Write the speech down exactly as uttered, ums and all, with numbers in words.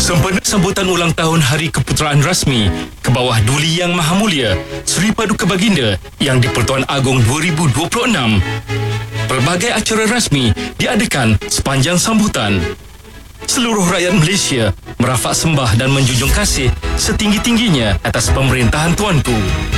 Sempena sambutan ulang tahun Hari Keputeraan Rasmi ke bawah Duli Yang Maha Mulia Seri Paduka Baginda Yang di-Pertuan Agong dua ribu dua puluh enam, pelbagai acara rasmi diadakan sepanjang sambutan. Seluruh rakyat Malaysia merafak sembah dan menjunjung kasih setinggi-tingginya atas pemerintahan Tuanku.